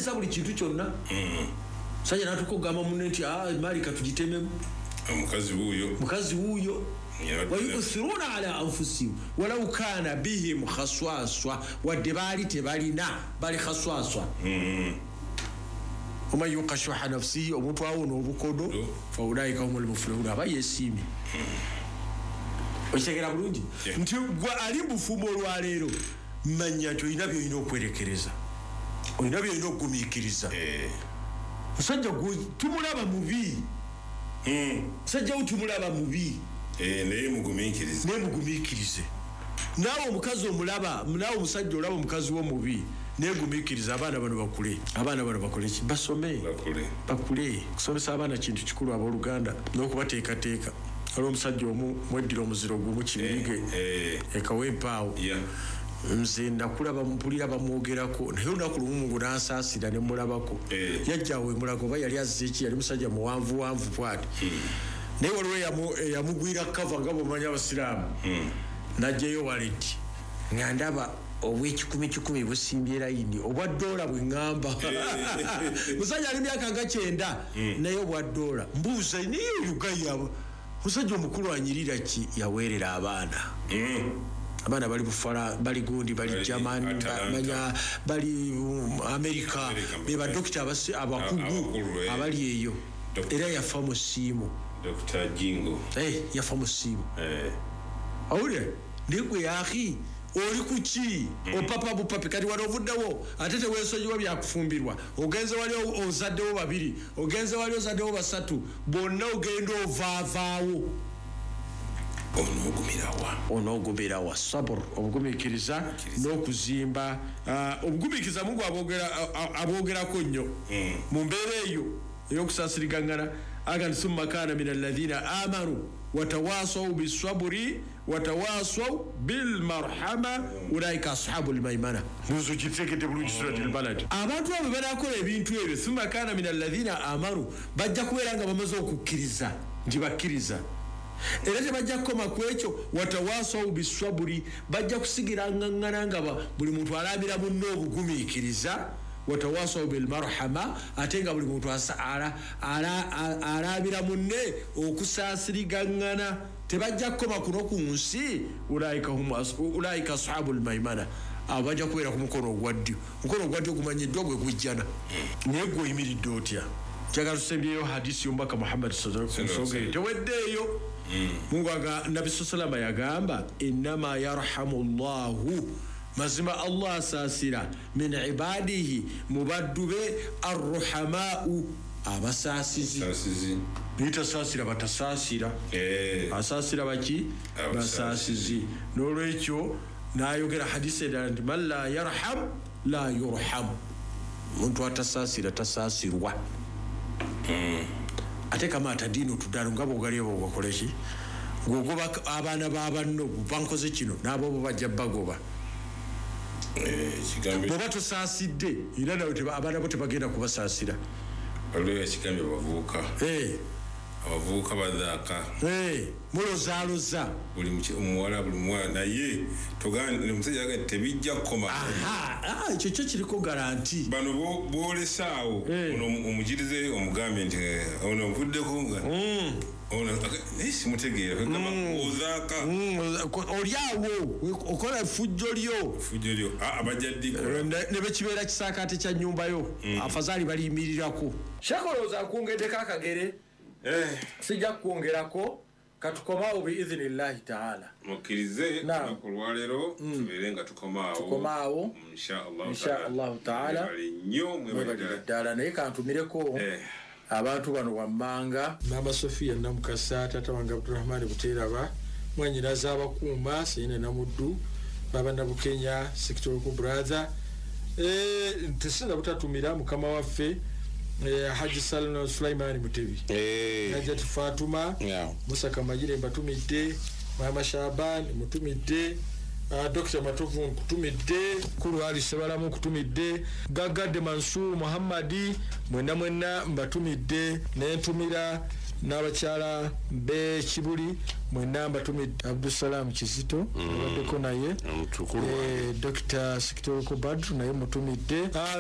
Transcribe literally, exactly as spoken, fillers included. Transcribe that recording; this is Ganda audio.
akozesa buli kintu kyonna sajja natukugamba munne nti ah mali katugitememu omukazi wuuyo mukazi wuuyo wayusiruna ala anfusihim walau kana bihim khaswaswa wadde baali tebalina bali khaswaswa وما يوق شح نفسه omuntu awona obukodo faulaika humul muflihun abayesimi okitegera bulungi nti gwa ali bufumbo lwaleero manya nti olina byolina okwerekereza olina byolina okugumiikiriza musajja gwe tumulaba mubi musajja we tumulaba mubi naye mugumiikirize naye mugumiikirize naawe omukazi omulaba naawe omusajja olaba omukazi wo mubi negumiikiriza abaana bano bakule abaana bano bakole ki basome bakule bakule kusomesa abaana kintu kikulu abooluganda n'okubateekateeka ali omusajja omu mweddira omuziro gumu kibirige ekawa empaawo nze nakulaba mpulira bamwogerako naye olunaku lumu ngu n'ansaasira ne mulabako yajjawo emulago oba yali azze eki yali musajja muwanvu wanvu bwati naye waliwo eyamugwira kava nga bwomanya abasiraamu najjayo waleti nga ndaba obw'ekikumi kikumi busimbye layini obwa ddoola bwe ŋŋamba musajja ali myaka nga kyenda naye obwa ddoola mbuuza naye ugaya musajja omukulu anyirira ki yaweerera abaana abaana bali bufala bali gundi bali German manya bali America be ba doctor abakugu abali eyo era yafa mu simu Doctor Jingo eh yafa mu simu eh awule ndikwe yahi oli kuki opapa bupapi kati wano ovuddewo ate teweesonyiwa byakufumbirwa ogenze wali ozaddewo babiri ogenze wali ozaddewo basatu bonna ogenda ovaavaawo onoogumirawa onoogumirawa sabur obugumiikiriza n'okuzimba obugumiikiriza mungu aboogerako nnyo mu mbeera eyo ey'okusaasirigangana agandi summa kaana min alladhina amanu watawasaw bisabri watawasaw bilmarhama ulaika ashabul maimana muzo kitekete bulungi suratul balad abantu abo banakola ebintu ebyo summa kaana min alladhina amanu bajja kubeera nga bamaze okukkiriza nti bakkiriza era tebajja kukoma ku ekyo watawasaw bisabri bajja kusigira ngangana nga buli muntu alabira munno obugumiikiriza watawasaw bil marhama atenga buli muntu asala ala alabira munne okusaasirigangana tebajja kukoma kuno ku nsi ulaika hum ulaika ashabul maimana abajja kubeera ku mukono ogwaddyo mukono ogwaddyo gumanyiddwa gwe gujjana naye gwe oyimiridde otya njagala tusembyeyo hadisi y'omubaka Muhammad sallallahu alaihi wasallam teweddeeyo mungu aga nabi sallallahu yagamba innama yarhamu llahu mazima Allah asasira min ibadihi mubaddube arruhamau abasasizi bita sasira batasasira eh asasira baki basasizi nolwekyo nayogera hadisi nti man la yarham la yurham muntu atasasira tasasirwa ate kama atadino tudalo ngabo galiyo bakoleki gogoba abana babanno bankoze kino nabo bajja bagoba eh kigambe boba tosaasidde era nawe abana bo tebagenda kubasasira alwe kigambe bavuka eh abavuka badaka eh mulozaloza buli muwala buli mwana naye togane musajja aga tebijja koma aha ah ekyo kyo kiriko garanti bano bo bolesawo ono omujirize omugambe nti ono mvuddeko nga mm ono esi mutegeera kama ozaka oliawo okola fujjo lyo fujjo lyo abajaddi ne bekibeera kisakate kya nyumba yo afazali balimirirako shakoloza akungedeka akagere eh sija kuongerako katukomao biidhnillahi ta'ala mukirize nakulwalero tuberenga tukomao tukomao inshallah inshallah ta'ala nyo mwebadala naye kantumireko eh abantu bano wamanga mama Sofia namukasa tata wanga Abdurrahman Buteraba mwanyiraza abakuuma sine namuddu baba Nabukenya sector ku brother eh tesina butatumira mukama waffe eh Haji Salman Sulaiman Mutebi eh Najat Fatuma yeah. Musa Kamajire mbatumidde Mama Shaban mutumidde Uh, Doctor Matovu kutumidde kulu ali sebalamu kutumidde Gagade Mansur Muhammadi mwenda mwenda mbatumidde nentumira n'abakyala be Kibuli mwenda mbatumidde Abdussalam Kizito abadeko naye eh Doctor Sikitoko Badru naye mutumidde